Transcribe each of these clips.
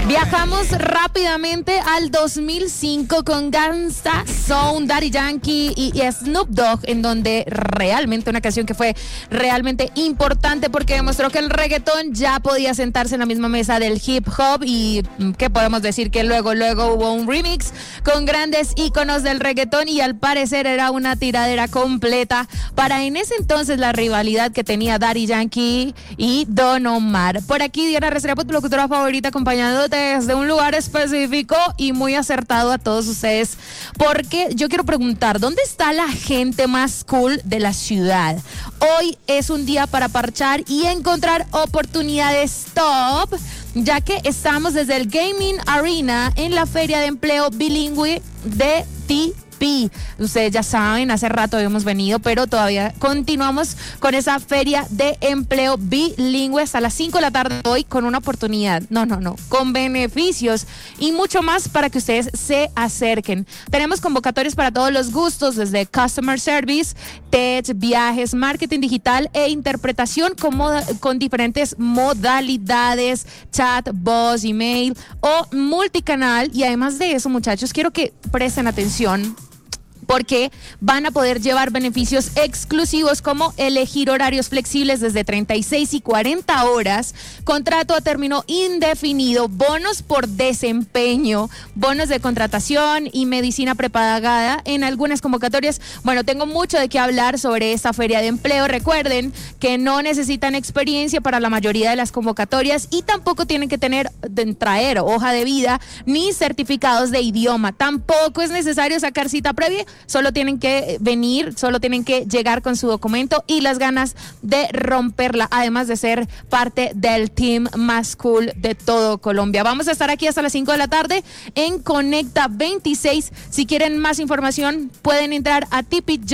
Viajamos rápidamente al 2005 con Gangsta Zone, Daddy Yankee y Snoop Dogg, en donde realmente una canción que fue realmente importante porque demostró que el reggaetón ya podía sentarse en la misma mesa del hip hop. Y qué podemos decir, que luego hubo un remix con grandes íconos del reggaetón y al parecer era una tiradera completa para en ese entonces la rivalidad que tenía Daddy Yankee y Don Omar. Por aquí Diana Restrepo, tu locutora favorita, acompañándote desde un lugar específico y muy acertado a todos ustedes, porque yo quiero preguntar, ¿dónde está la gente más cool de la ciudad? Hoy es un día para parchar y encontrar oportunidades top, ya que estamos desde el Gaming Arena en la Feria de Empleo Bilingüe de TIP. Ustedes ya saben, hace rato habíamos venido, pero todavía continuamos con esa feria de empleo bilingüe hasta las 5 de la tarde hoy, con una oportunidad, con beneficios y mucho más para que ustedes se acerquen. Tenemos convocatorias para todos los gustos, desde Customer Service, tech, viajes, marketing digital e interpretación con diferentes modalidades, chat, voz, email o multicanal. Y además de eso, muchachos, quiero que presten atención, porque van a poder llevar beneficios exclusivos como elegir horarios flexibles desde 36 y 40 horas, contrato a término indefinido, bonos por desempeño, bonos de contratación y medicina prepagada en algunas convocatorias. Bueno, tengo mucho de qué hablar sobre esta feria de empleo. Recuerden que no necesitan experiencia para la mayoría de las convocatorias y tampoco tienen que traer hoja de vida ni certificados de idioma. Tampoco es necesario sacar cita previa. Solo tienen que venir, solo tienen que llegar con su documento y las ganas de romperla, además de ser parte del team más cool de todo Colombia. Vamos a estar aquí hasta las 5 de la tarde en Conecta 26. Si quieren más información, pueden entrar a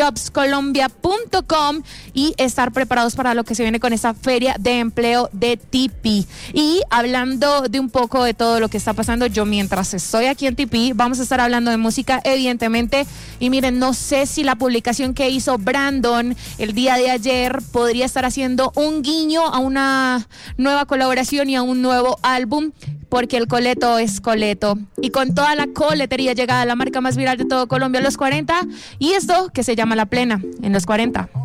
tipijobscolombia.com y estar preparados para lo que se viene con esta feria de empleo de Tipi. Y hablando de un poco de todo lo que está pasando, yo mientras estoy aquí en Tipi, vamos a estar hablando de música, evidentemente. Y miren, no sé si la publicación que hizo Brandon el día de ayer podría estar haciendo un guiño a una nueva colaboración y a un nuevo álbum, porque el coleto es coleto. Y con toda la coletería llegada a la marca más viral de todo Colombia, Los 40, y esto que se llama La Plena en Los 40.